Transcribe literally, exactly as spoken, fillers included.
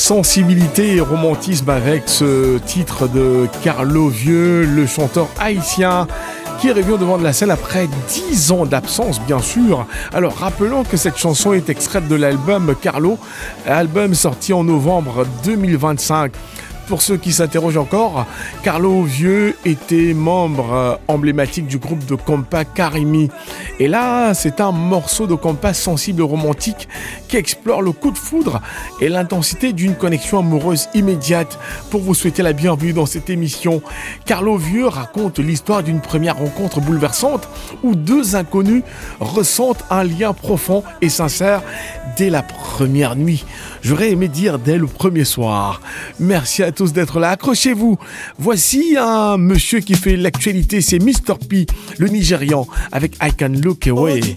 sensibilité et romantisme avec ce titre de Carlo Vieux, le chanteur haïtien qui revient devant de la scène après dix ans d'absence, bien sûr. Alors, rappelons que cette chanson est extraite de l'album Carlo, album sorti en novembre deux mille vingt-cinq. Pour ceux qui s'interrogent encore, Carlo Vieux était membre emblématique du groupe de compas Karimi. Et là, c'est un morceau de compas sensible et romantique qui explore le coup de foudre et l'intensité d'une connexion amoureuse immédiate. Pour vous souhaiter la bienvenue dans cette émission, Carlo Vieux raconte l'histoire d'une première rencontre bouleversante où deux inconnus ressentent un lien profond et sincère dès la première nuit. J'aurais aimé dire dès le premier soir. Merci à tous d'être là. Accrochez-vous. Voici un monsieur qui fait l'actualité, c'est mister P, le Nigérian, avec I Can Look Away.